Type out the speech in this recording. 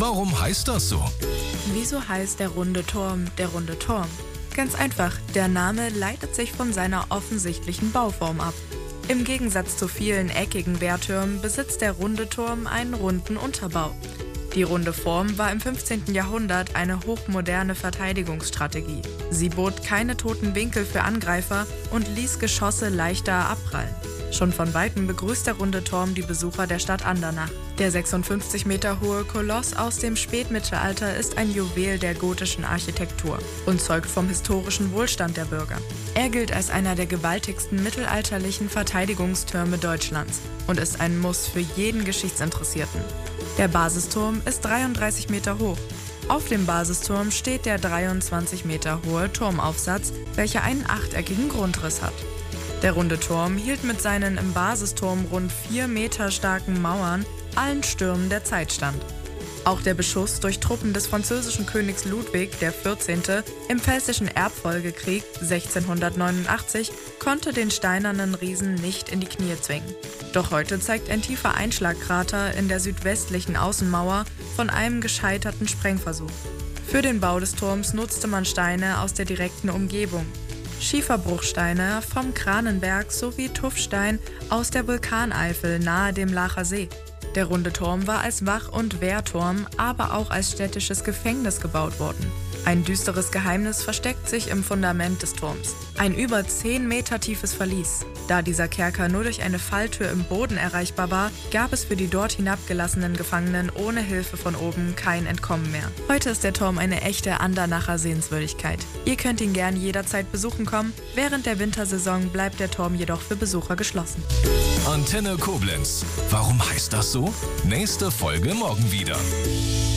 Warum heißt das so? Wieso heißt der runde Turm der runde Turm? Ganz einfach, der Name leitet sich von seiner offensichtlichen Bauform ab. Im Gegensatz zu vielen eckigen Wehrtürmen besitzt der runde Turm einen runden Unterbau. Die runde Form war im 15. Jahrhundert eine hochmoderne Verteidigungsstrategie. Sie bot keine toten Winkel für Angreifer und ließ Geschosse leichter abprallen. Schon von Weitem begrüßt der runde Turm die Besucher der Stadt Andernach. Der 56 Meter hohe Koloss aus dem Spätmittelalter ist ein Juwel der gotischen Architektur und zeugt vom historischen Wohlstand der Bürger. Er gilt als einer der gewaltigsten mittelalterlichen Verteidigungstürme Deutschlands und ist ein Muss für jeden Geschichtsinteressierten. Der Basisturm ist 33 Meter hoch. Auf dem Basisturm steht der 23 Meter hohe Turmaufsatz, welcher einen achteckigen Grundriss hat. Der runde Turm hielt mit seinen im Basisturm rund 4 Meter starken Mauern allen Stürmen der Zeit stand. Auch der Beschuss durch Truppen des französischen Königs Ludwig XIV. Im Pfälzischen Erbfolgekrieg 1689 konnte den steinernen Riesen nicht in die Knie zwingen. Doch heute zeigt ein tiefer Einschlagkrater in der südwestlichen Außenmauer von einem gescheiterten Sprengversuch. Für den Bau des Turms nutzte man Steine aus der direkten Umgebung. Schieferbruchsteine vom Kranenberg sowie Tuffstein aus der Vulkaneifel nahe dem Laacher See. Der runde Turm war als Wach- und Wehrturm, aber auch als städtisches Gefängnis gebaut worden. Ein düsteres Geheimnis versteckt sich im Fundament des Turms. Ein über 10 Meter tiefes Verlies. Da dieser Kerker nur durch eine Falltür im Boden erreichbar war, gab es für die dort hinabgelassenen Gefangenen ohne Hilfe von oben kein Entkommen mehr. Heute ist der Turm eine echte Andernacher Sehenswürdigkeit. Ihr könnt ihn gern jederzeit besuchen kommen. Während der Wintersaison bleibt der Turm jedoch für Besucher geschlossen. Antenne Koblenz. Warum heißt das so? Nächste Folge morgen wieder.